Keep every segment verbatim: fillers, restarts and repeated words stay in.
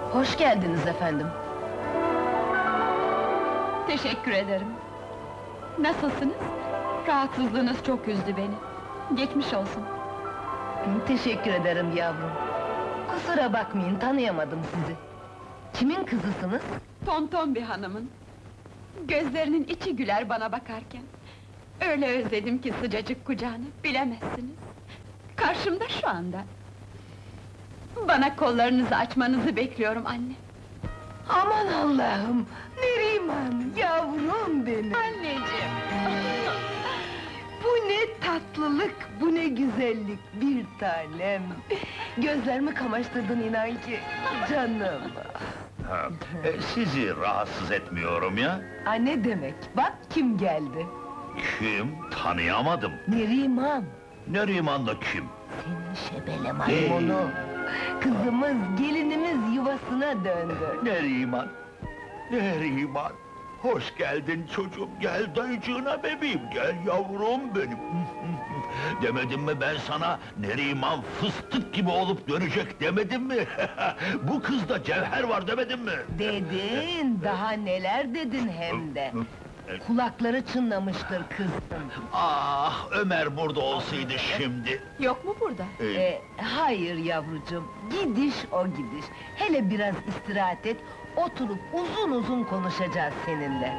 Hoş geldiniz efendim. Teşekkür ederim. Nasılsınız? Rahatsızlığınız çok üzdü beni. Geçmiş olsun. Teşekkür ederim yavrum. Kusura bakmayın, tanıyamadım sizi. Kimin kızısınız? Tonton bir hanımın. Gözlerinin içi güler bana bakarken. Öyle özledim ki sıcacık kucağını, bilemezsiniz. Karşımda şu anda. Bana kollarınızı açmanızı bekliyorum anne. Aman Allah'ım! Neriman, yavrum benim! Anneciğim! Bu ne tatlılık, bu ne güzellik, bir tanem! Gözlerimi kamaştırdın inan ki, canım! Ha, e, sizi rahatsız etmiyorum ya. Aa, ne demek, bak kim geldi! Kim? Tanıyamadım. Neriman! Neriman da kim? Senin şebele maymunu! Kızımız, gelinimiz yuvasına döndü! Neriman! Neriman! Hoş geldin çocuğum, gel dayıcığına bebeğim, gel yavrum benim! Demedim mi ben sana, Neriman fıstık gibi olup dönecek demedim mi? Bu kızda cevher var demedim mi? Dedin, daha neler dedin hem de! Kulakları çınlamıştır kızın! Ah, Ömer burada olsaydı şimdi! Yok mu burada? Ee, Ee, hayır yavrucuğum, gidiş o gidiş! Hele biraz istirahat et, oturup uzun uzun konuşacağız seninle!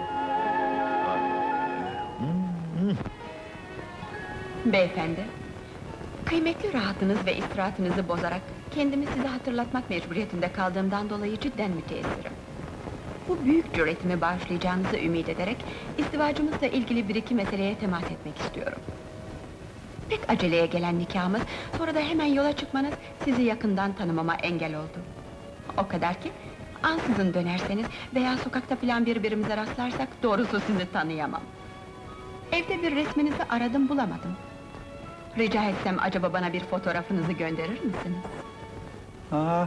Beyefendi, kıymetli rahatınız ve istirahatınızı bozarak kendimi size hatırlatmak mecburiyetinde kaldığımdan dolayı cidden müteessirim. Bu büyük cüretimi bağışlayacağınızı ümit ederek izdivacımızla ilgili bir iki meseleye temas etmek istiyorum. Pek aceleye gelen nikahımız, sonra da hemen yola çıkmanız sizi yakından tanımama engel oldu. O kadar ki, ansızın dönerseniz veya sokakta filan birbirimize rastlarsak doğrusu sizi tanıyamam. Evde bir resminizi aradım bulamadım. Rica etsem acaba bana bir fotoğrafınızı gönderir misiniz? Ah!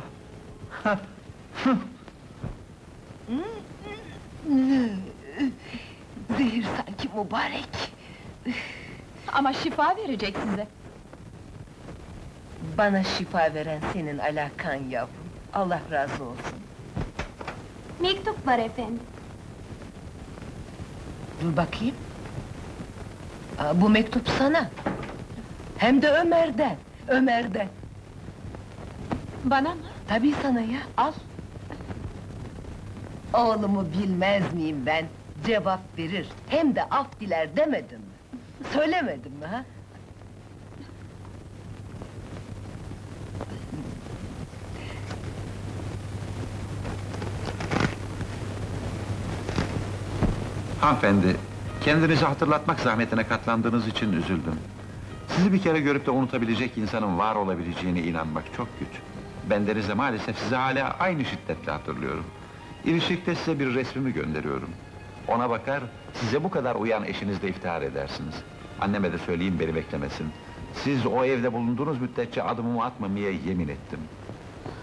Zehir sanki mübarek! Ama şifa verecek size. Bana şifa veren senin alakan yavrum, Allah razı olsun! Mektup var efendim. Dur bakayım! Aa, bu mektup sana! Hem de Ömer'den, Ömer'den! Bana mı? Tabii sana ya, al! Oğlumu bilmez miyim ben? Cevap verir, hem de af diler demedim mi? Söylemedim mi ha? Hanımefendi, kendinizi hatırlatmak zahmetine katlandığınız için üzüldüm. Sizi bir kere görüp de unutabilecek insanın var olabileceğine inanmak çok güç. Bendeniz de maalesef sizi hala aynı şiddetle hatırlıyorum. İlişikte size bir resmimi gönderiyorum. Ona bakar, size bu kadar uyan eşinizle iftihar edersiniz. Anneme de söyleyeyim beni beklemesin. Siz o evde bulunduğunuz müddetçe adımımı atmamaya yemin ettim.